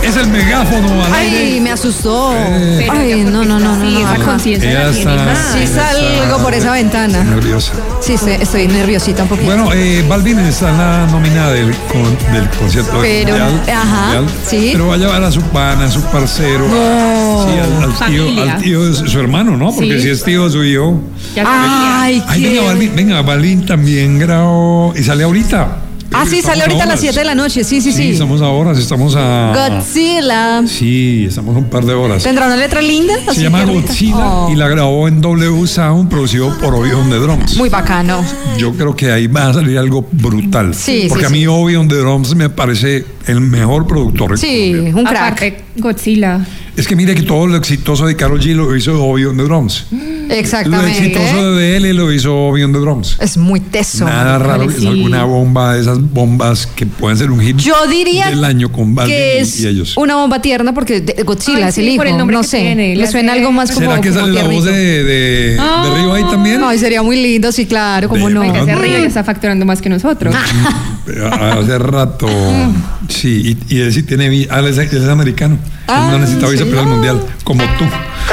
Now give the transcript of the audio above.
Es el megáfono al Ay, aire. me asustó. Pero Ay, ya no. Sí, esa Ajá. conciencia Ella la tiene está- más. Sí salgo por esa ventana. Nerviosa. Sí, estoy nerviosita un poquito. Bueno, Balvin está en la nómina del concierto Pero, mundial, ajá, mundial, sí. pero va a llevar a su pana, a su parcero, No. sí, al tío de su hermano, ¿no? Porque Sí. si es tío suyo. Ya Ay, Ay, qué... venga, Balvin también grabó y sale ahorita. Ah, sí, sale ahorita a las 7 de la noche. Sí. Estamos a... Godzilla. Sí, estamos un par de horas. ¿Tendrá una letra linda? Se Así llama que rica. Godzilla Oh, y la grabó en W Sound, producido por Obi on the Drums. muy bacano. Yo creo que ahí va a salir algo brutal. Sí, porque sí, a mí Obi on the Drums me parece el mejor productor. Sí, colombiano. un crack. Aparte, Godzilla. Es que mire que todo lo exitoso de Karol G lo hizo Obi on the Drums. Lo Exactamente. exitoso de él lo hizo Obi on the Drums. Es muy teso. Nada raro, sí. es alguna bomba de esas bombas que pueden ser un hit Yo diría del año con Balvin que es y ellos. una bomba tierna porque Godzilla Ay, es sí, el hijo. por el nombre No que sé. tiene, Le le suena hace- algo más como. ¿Será que como sale la voz tiernito. de Río ahí también? Ay, sería muy lindo, sí, claro, cómo no. Oiga, ese río ya está facturando más que nosotros. Hace rato. Sí, y él sí tiene. Él es americano. Él no necesita visa sí. para el mundial, como tú.